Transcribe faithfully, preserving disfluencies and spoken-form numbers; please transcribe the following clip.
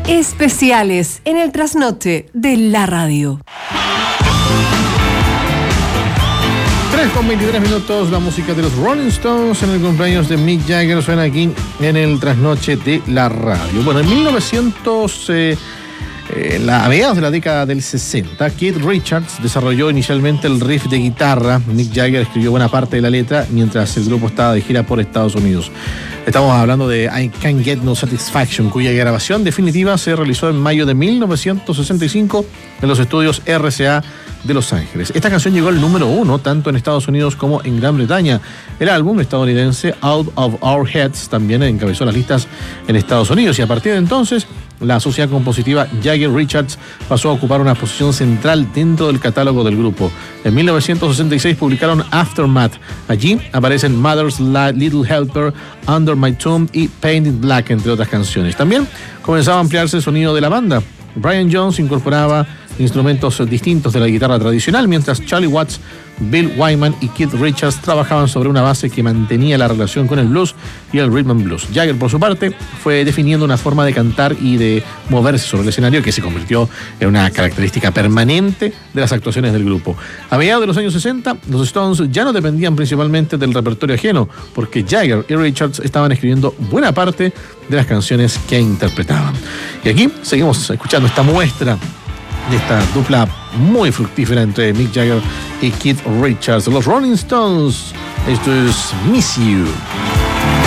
Especiales en el trasnoche de la radio. tres con veintitrés minutos, la música de los Rolling Stones en el cumpleaños de Mick Jagger suena aquí en el trasnoche de la radio. Bueno, en mil novecientos, eh, eh, la, a mediados de la década del sesenta, Keith Richards desarrolló inicialmente el riff de guitarra. Mick Jagger escribió buena parte de la letra mientras el grupo estaba de gira por Estados Unidos. Estamos hablando de I Can't Get No Satisfaction, cuya grabación definitiva se realizó en mayo de mil novecientos sesenta y cinco en los estudios R C A de Los Ángeles. Esta canción llegó al número uno tanto en Estados Unidos como en Gran Bretaña. El álbum estadounidense Out of Our Heads también encabezó las listas en Estados Unidos y a partir de entonces la sociedad compositiva Jagger-Richards pasó a ocupar una posición central dentro del catálogo del grupo. En mil novecientos sesenta y seis publicaron Aftermath. Allí aparecen Mother's Little Helper, Under My Tomb y Painted Black, entre otras canciones. También comenzaba a ampliarse el sonido de la banda. Brian Jones incorporaba instrumentos distintos de la guitarra tradicional, mientras Charlie Watts, Bill Wyman y Keith Richards trabajaban sobre una base que mantenía la relación con el blues y el rhythm and blues. Jagger, por su parte, fue definiendo una forma de cantar y de moverse sobre el escenario que se convirtió en una característica permanente de las actuaciones del grupo. A mediados de los años sesenta, los Stones ya no dependían principalmente del repertorio ajeno, porque Jagger y Richards estaban escribiendo buena parte de las canciones que interpretaban. Y aquí seguimos escuchando esta muestra de esta dupla muy fructífera entre Mick Jagger y Keith Richards. Los Rolling Stones, esto es Miss You.